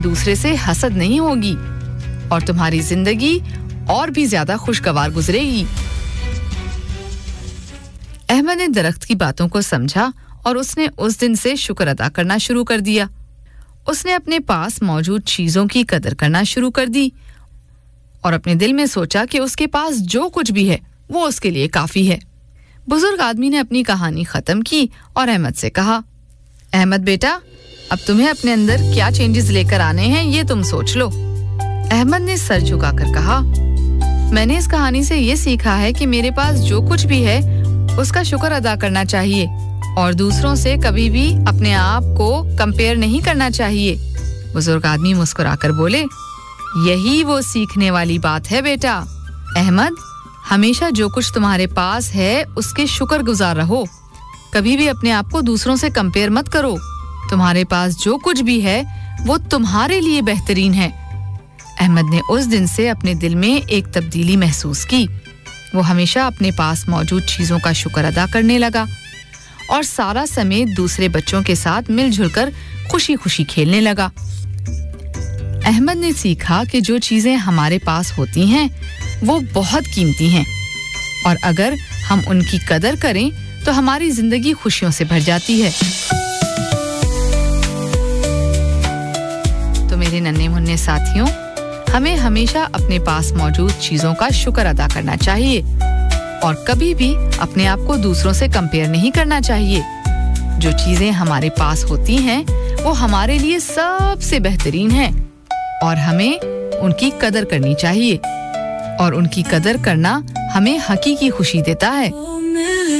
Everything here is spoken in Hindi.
दूसरे से हसद नहीं होगी और तुम्हारी जिंदगी और भी ज्यादा खुशगवार गुजरेगी। अहमद ने दरख्त की बातों को समझा और उसने उस दिन से शुक्र अदा करना शुरू कर दिया। उसने अपने पास मौजूद चीजों की कदर करना शुरू कर दी और अपने दिल में सोचा कि उसके पास जो कुछ भी है वो उसके लिए काफी है। बुजुर्ग आदमी ने अपनी कहानी खत्म की और अहमद से कहा, अहमद बेटा, अब तुम्हें अपने अंदर क्या चेंजेस लेकर आने हैं ये तुम सोच लो। अहमद ने सर झुकाकर कहा, मैंने इस कहानी से ये सीखा है कि मेरे पास जो कुछ भी है उसका शुक्र अदा करना चाहिए और दूसरों से कभी भी अपने आप को कंपेयर नहीं करना चाहिए। बुजुर्ग आदमी मुस्कुराकर बोले, यही वो सीखने वाली बात है बेटा। अहमद, हमेशा जो कुछ तुम्हारे पास है उसके शुक्रगुजार रहो। कभी भी अपने आप को दूसरों से कंपेयर मत करो। तुम्हारे पास जो कुछ भी है वो तुम्हारे लिए बेहतरीन है। अहमद ने उस दिन से अपने दिल में एक तब्दीली महसूस की। वो हमेशा अपने पास मौजूद चीजों का शुक्र अदा करने लगा और सारा समय दूसरे बच्चों के साथ मिलजुल कर खुशी-खुशी खेलने लगा। अहमद ने सीखा कि जो चीजें हमारे पास होती हैं वो बहुत कीमती हैं और अगर हम उनकी कदर करें तो हमारी जिंदगी खुशियों से भर जाती है। तो मेरे नन्हे मुन्ने साथियों, हमें हमेशा अपने पास मौजूद चीजों का शुक्र अदा करना चाहिए और कभी भी अपने आप को दूसरों से कंपेयर नहीं करना चाहिए। जो चीजें हमारे पास होती हैं वो हमारे लिए सबसे बेहतरीन हैं और हमें उनकी कदर करनी चाहिए और उनकी कदर करना हमें हकीकी खुशी देता है।